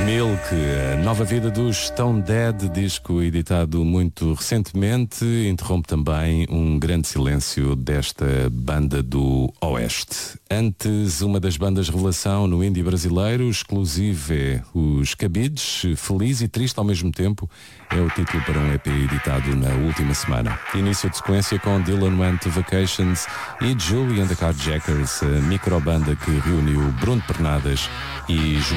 Milk, a nova vida dos Stone Dead, disco editado muito recentemente, interrompe também um grande silêncio desta banda do Oeste. Antes, uma das bandas revelação no indie brasileiro, exclusivo é os Cabides, Feliz e Triste ao mesmo tempo, é o título para um EP editado na última semana. Início de sequência com Dylan Went to Vacations e Julie and the Carjackers, a microbanda que reuniu Bruno Pernadas e